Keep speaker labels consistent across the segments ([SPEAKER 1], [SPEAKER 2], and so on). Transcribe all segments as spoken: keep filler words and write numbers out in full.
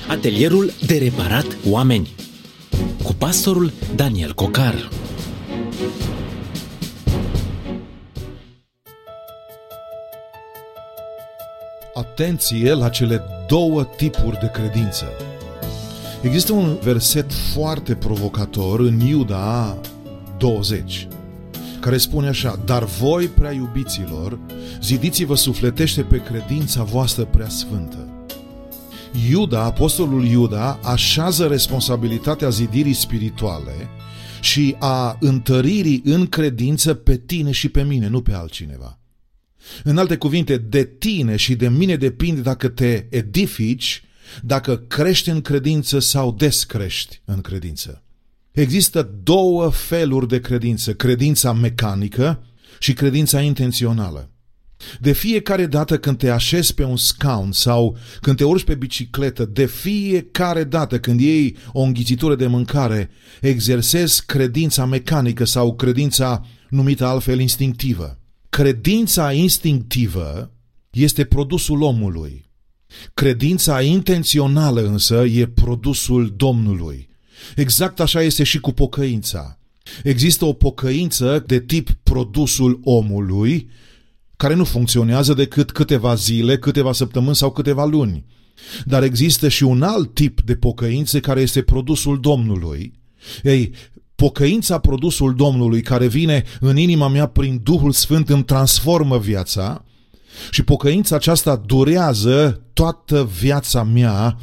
[SPEAKER 1] Atelierul de reparat oameni cu pastorul Daniel Cocar.
[SPEAKER 2] Atenție la cele două tipuri de credință. Există un verset foarte provocator în Iuda douăzeci, care spune așa: dar voi, prea iubiților, zidiți-vă sufletește pe credința voastră prea sfântă. Iuda, apostolul Iuda, așează responsabilitatea zidirii spirituale și a întăririi în credință pe tine și pe mine, nu pe altcineva. În alte cuvinte, de tine și de mine depinde dacă te edifici, dacă crești în credință sau descrești în credință. Există două feluri de credință: credința mecanică și credința intențională. De fiecare dată când te așezi pe un scaun sau când te urci pe bicicletă, de fiecare dată când iei o înghițitură de mâncare, exersezi credința mecanică sau credința numită altfel instinctivă. Credința instinctivă este produsul omului. Credința intențională însă e produsul Domnului. Exact așa este și cu pocăința. Există o pocăință de tip produsul omului, care nu funcționează decât câteva zile, câteva săptămâni sau câteva luni. Dar există și un alt tip de pocăință care este produsul Domnului. Ei, pocăința, produsul Domnului, care vine în inima mea prin Duhul Sfânt, îmi transformă viața și pocăința aceasta durează toată viața mea,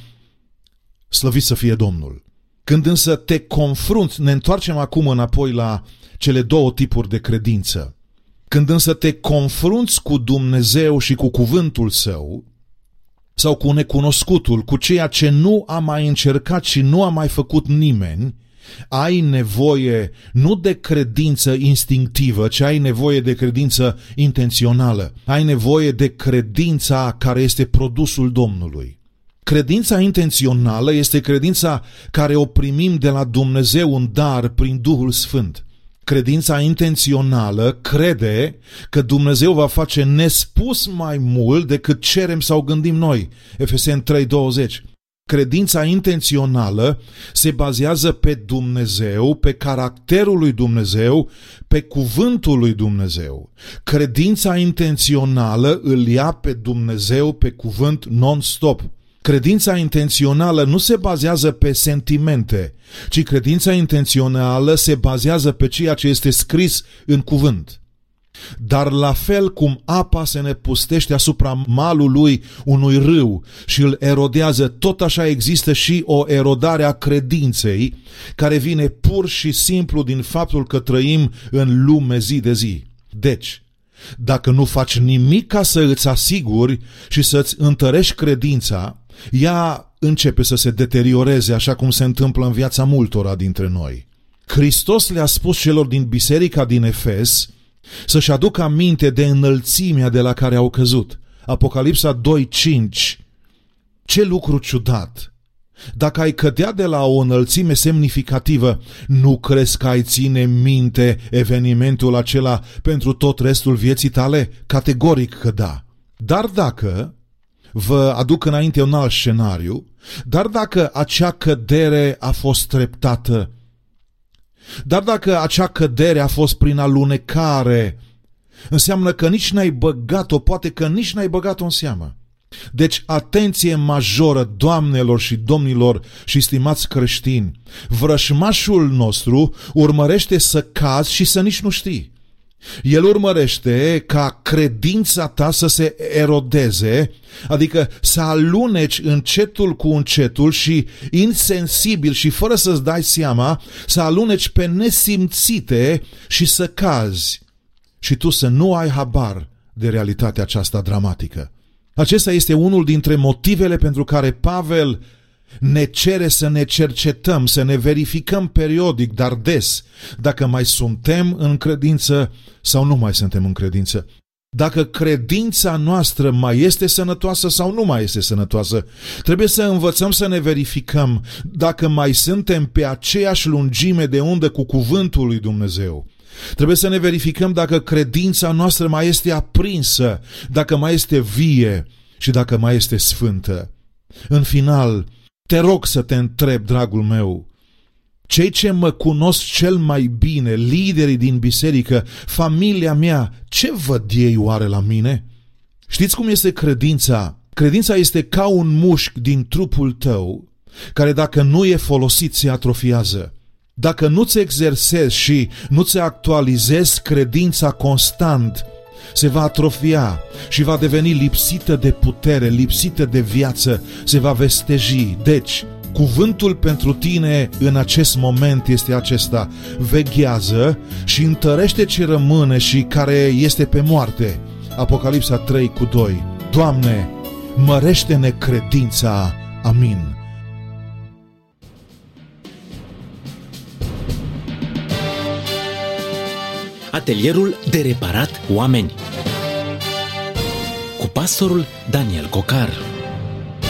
[SPEAKER 2] slăvit să fie Domnul. Când însă te confrunți, ne întoarcem acum înapoi la cele două tipuri de credință. Când însă te confrunți cu Dumnezeu și cu cuvântul Său, sau cu necunoscutul, cu ceea ce nu a mai încercat și nu a mai făcut nimeni, ai nevoie nu de credință instinctivă, ci ai nevoie de credință intențională. Ai nevoie de credința care este produsul Domnului. Credința intențională este credința care o primim de la Dumnezeu în dar prin Duhul Sfânt. Credința intențională crede că Dumnezeu va face nespus mai mult decât cerem sau gândim noi. Efeseni trei douăzeci. Credința intențională se bazează pe Dumnezeu, pe caracterul lui Dumnezeu, pe cuvântul lui Dumnezeu. Credința intențională îl ia pe Dumnezeu, pe cuvânt non-stop. Credința intențională nu se bazează pe sentimente, ci credința intențională se bazează pe ceea ce este scris în cuvânt. Dar la fel cum apa se nepustește asupra malului unui râu și îl erodează, tot așa există și o erodare a credinței care vine pur și simplu din faptul că trăim în lume zi de zi. Deci, dacă nu faci nimic ca să îți asiguri și să-ți întărești credința, ea începe să se deterioreze, așa cum se întâmplă în viața multora dintre noi. Hristos le-a spus celor din biserica din Efes să-și aducă aminte de înălțimea de la care au căzut. Apocalipsa doi cinci. Ce lucru ciudat! Dacă ai cădea de la o înălțime semnificativă, nu crezi că ai ține minte evenimentul acela pentru tot restul vieții tale? Categoric că da. Dar dacă, vă aduc înainte un alt scenariu, dar dacă acea cădere a fost treptată, dar dacă acea cădere a fost prin alunecare, înseamnă că nici n-ai băgat-o, poate că nici n-ai băgat-o în seamă. Deci, atenție majoră, doamnelor și domnilor și stimați creștini, vrășmașul nostru urmărește să cazi și să nici nu știi. El urmărește ca credința ta să se erodeze, adică să aluneci încetul cu încetul și insensibil și fără să-ți dai seama, să aluneci pe nesimțite și să cazi. Și tu să nu ai habar de realitatea aceasta dramatică. Acesta este unul dintre motivele pentru care Pavel ne cere să ne cercetăm, să ne verificăm periodic, dar des, dacă mai suntem în credință sau nu mai suntem în credință. Dacă credința noastră mai este sănătoasă sau nu mai este sănătoasă. Trebuie să învățăm să ne verificăm dacă mai suntem pe aceeași lungime de undă cu cuvântul lui Dumnezeu. Trebuie să ne verificăm dacă credința noastră mai este aprinsă, dacă mai este vie și dacă mai este sfântă. În final, te rog să te întreb, dragul meu, cei ce mă cunosc cel mai bine, liderii din biserică, familia mea, ce văd ei oare la mine? Știți cum este credința? Credința este ca un mușchi din trupul tău, care dacă nu e folosit se atrofiază. Dacă nu-ți exersezi și nu-ți actualizezi credința constant, se va atrofia și va deveni lipsită de putere, lipsită de viață, se va vesteji. Deci, cuvântul pentru tine în acest moment este acesta: veghează și întărește ce rămâne și care este pe moarte. Apocalipsa trei cu doi. Doamne, mărește-ne credința. Amin.
[SPEAKER 1] Atelierul de reparat oameni cu pastorul Daniel Cocar.